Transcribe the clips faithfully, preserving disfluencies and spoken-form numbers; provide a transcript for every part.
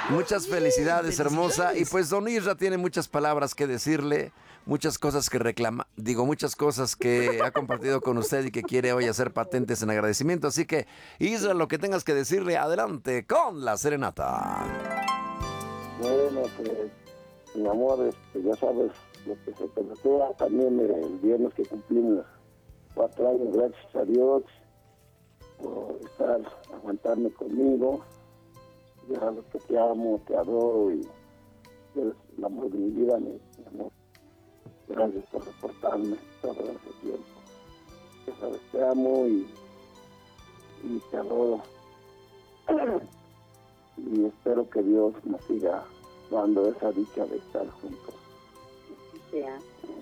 Muchas felicidades, hermosa. Y pues don Isra tiene muchas palabras que decirle, muchas cosas que reclama, digo, muchas cosas que ha compartido con usted y que quiere hoy hacer patentes en agradecimiento. Así que, Isra, lo que tengas que decirle, adelante con la serenata. Bueno, pues, mi amor, este, ya sabes lo que se te desea. También eh, el viernes que cumplimos cuatro años, gracias a Dios por estar, aguantarme conmigo. Ya sabes que te amo, te adoro y eres el amor de mi vida, mi, mi amor. Gracias por reportarme todo ese tiempo. Ya sabes, te amo y, y te adoro. Y espero que Dios nos siga dando esa dicha de estar juntos. Ya.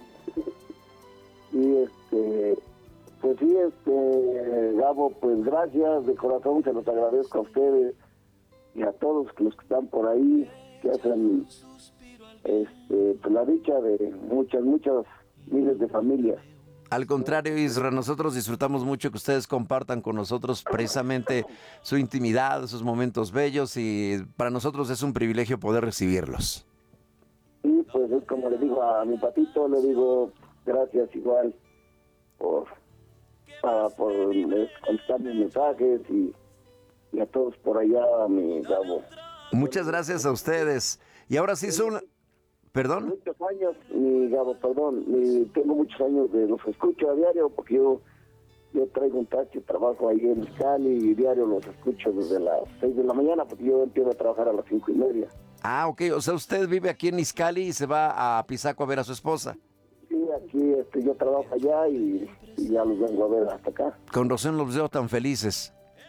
Y este, pues sí, este, Gabo, pues gracias, de corazón se los agradezco a ustedes y a todos los que están por ahí, que hacen este, pues la dicha de muchas, muchas miles de familias. Al contrario, Isra, nosotros disfrutamos mucho que ustedes compartan con nosotros precisamente su intimidad, sus momentos bellos, y para nosotros es un privilegio poder recibirlos. Y pues es como le digo a mi patito, le digo gracias igual por, para, por contestar mis mensajes y, y a todos por allá, mi Gabo. Muchas gracias a ustedes. Y ahora sí son... ¿Perdón? Muchos años, mi Gabo, perdón, mi, tengo muchos años de los escucho a diario porque yo yo traigo un taxi, trabajo ahí en Iscali y diario los escucho desde las seis de la mañana porque yo empiezo a trabajar a las cinco y media. Ah, ok, o sea, usted vive aquí en Iscali y se va a Pisaco a ver a su esposa. Sí, aquí este, yo trabajo allá y, y ya los vengo a ver hasta acá. Con razón los veo tan felices.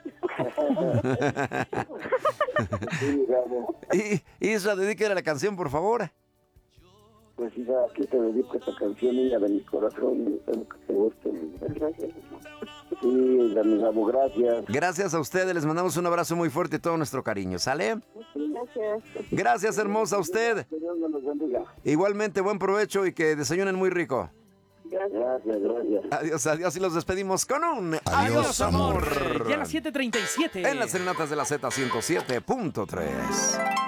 Sí, Gabo. Y Isra, dedíquele la canción, por favor. Pues hija, aquí te dedico esta canción, niña de mi corazón, y espero que te guste. Gracias. Sí, mi Gabo, gracias. Gracias a ustedes, les mandamos un abrazo muy fuerte y todo nuestro cariño, ¿sale? Gracias. Gracias, hermosa, a usted. Que Dios me los bendiga. Igualmente, buen provecho y que desayunen muy rico. Gracias, gracias. Adiós, adiós, y los despedimos con un Adiós, amor. Ya a las siete treinta y siete. en las serenatas de la Z ciento siete punto tres.